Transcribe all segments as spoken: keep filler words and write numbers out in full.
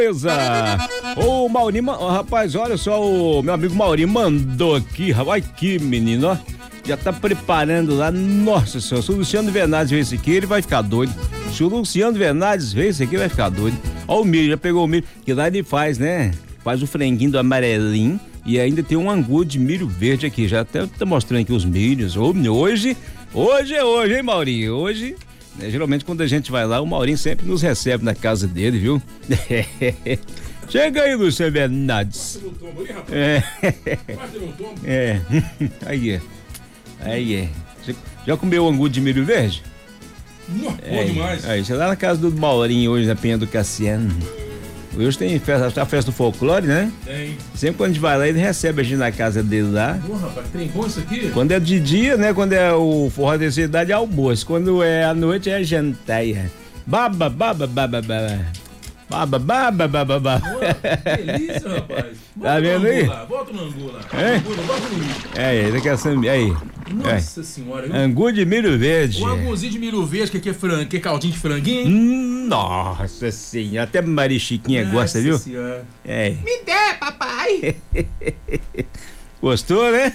Ô, Maurinho, ma- rapaz, olha só, o meu amigo Maurinho mandou aqui, rapaz, que menino, ó. Já tá preparando lá, nossa senhora, se o Luciano Vernades ver esse aqui, ele vai ficar doido. Se o Luciano Vernades ver esse aqui, vai ficar doido. Ó o milho, já pegou o milho, que lá ele faz, né? Faz o franguinho do amarelinho e ainda tem um angu de milho verde aqui, já até tá mostrando aqui os milhos. Ô, hoje, hoje é hoje, hein, Maurinho? Hoje, né, geralmente quando a gente vai lá, o Maurinho sempre nos recebe na casa dele, viu? Chega aí, Luciano Vernades. É. É. Aí é. Aí é. Você já comeu angu de milho verde? Não, É, bom demais. aí, você lá na casa do Maurinho hoje, na Penha do Cassiano. Hoje tem festa, a festa do folclore, né? Tem. Sempre quando a gente vai lá, ele recebe a gente na casa dele lá. Pô, rapaz, tem bom isso aqui? Quando é de dia, né? Quando é o forró da cidade, é almoço. Quando é à noite, é jantar. Baba, baba, baba, baba. Baba, baba, baba, baba. Que delícia, rapaz. Tá vendo aí? Lá, bota no angu lá. É? Angu, bota no milho. É, ele quer saber. Aí. Nossa senhora. Eu... Angu de milho verde. O anguzinho de milho verde, que aqui é frango, que é caldinho de franguinho, hein? Hum, Nossa senhora, até Maria Chiquinha gosta, viu? Nossa senhora. É. Me dê, papai. Gostou, né?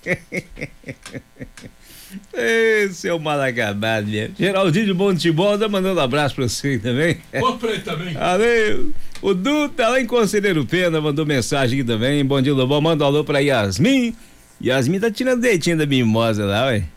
Ei, seu mal acabado, né? Geraldinho de Montebol tá mandando um abraço pra você também. Bota pra ele também. Valeu. O Du tá lá em Conselheiro Pena, mandou mensagem aqui também. Bom dia, Lobão. Manda um alô pra Yasmin. Yasmin tá tirando deitinho da mimosa lá, ué.